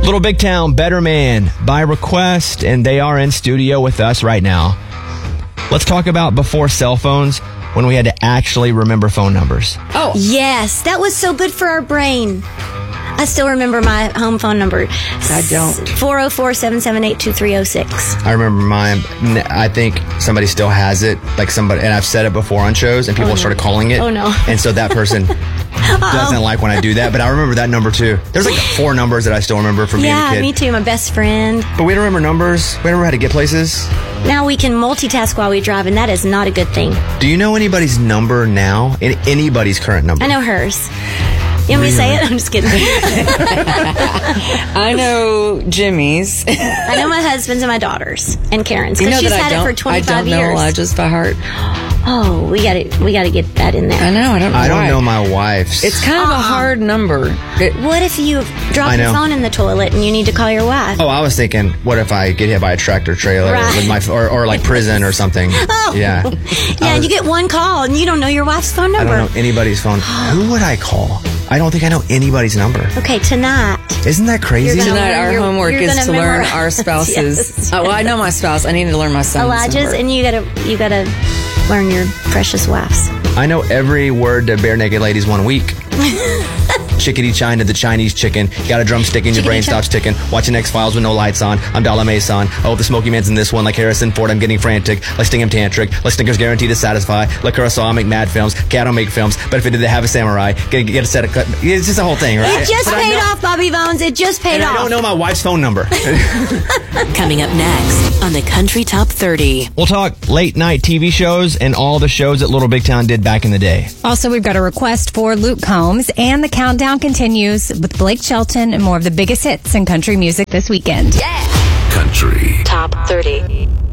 Little Big Town, Better Man, by request, and they are in studio with us right now. Let's talk about before cell phones, when we had to actually remember phone numbers. Oh. Yes, that was so good for our brain. I still remember my home phone number. I don't. 404-778-2306. I remember mine. I think somebody still has it, like somebody, and I've said it before on shows, and people started calling it. Oh, no. And so that person doesn't like when I do that, but I remember that number too. There's like 4 numbers that I still remember from being a Yeah, kid. me too. My best friend. But we don't remember numbers. We don't remember how to get places. Now we can multitask while we drive, and that is not a good thing. Do you know anybody's number now? Anybody's current number? I know hers. You want me to say it? I'm just kidding. I know Jimmy's. I know my husband's and my daughter's and Karen's. You know Because she's that had it for 25 I don't years. know Elijah's by heart. Oh, we gotta get that in there. I know. I don't know. I don't why. know my wife's. It's kind of a hard number. What if you drop I your know. phone in the toilet and you need to call your wife? Oh, I was thinking, what if I get hit by a tractor trailer Right. with my, or like prison or something? Oh. Yeah. Yeah, and you get one call and you don't know your wife's phone I number. don't know anybody's phone. Who would I call? I don't think I know anybody's number. Okay, tonight. Isn't that crazy? You're gonna Tonight, our You're- homework you're is gonna to learn memorize. our spouses. Yes. Oh, well, I know my spouse. I need to learn my son's Elijah's, number. and you gotta learn your precious wife's. I know every word to Bare Naked Ladies 1 week. Chickadee China, the Chinese chicken. Got a drumstick and your brain Chickadee stops ticking. Watching X-Files with no lights on. I'm Dalla Mason. Oh, the Smoky Man's in this one. Like Harrison Ford, I'm getting frantic. Like Stingham Tantric. Like Stinker's guaranteed to satisfy. Like Kurosawa, I make mad films. Cat don't make films. But if it did, they have a samurai. Get a set of cut. It's just a whole thing, right? It just But I paid know- off, Bobby Bones. It just paid And off. I don't know my wife's phone number. Coming up next on the Country Top 30. We'll talk late night TV shows and all the shows that Little Big Town did back in the day. Also, we've got a request for Luke Combs, and the countdown continues with Blake Shelton and more of the biggest hits in country music this weekend. Yeah. Country Top 30.